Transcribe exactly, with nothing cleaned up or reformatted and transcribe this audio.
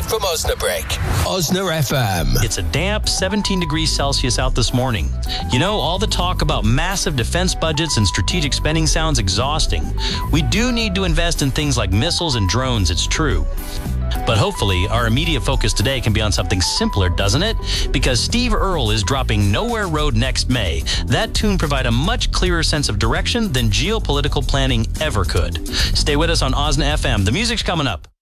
from Osnabrück. Osna F M. It's a damp seventeen degrees Celsius out this morning. You know, all the talk about massive defense budgets and strategic spending sounds exhausting. We do need to invest in things like missiles and drones, it's true. But hopefully, our immediate focus today can be on something simpler, doesn't it? Because Steve Earle is dropping Nowhere Road next May. That tune provides a much clearer sense of direction than geopolitical planning ever could. Stay with us on Osna F M. The music's coming up.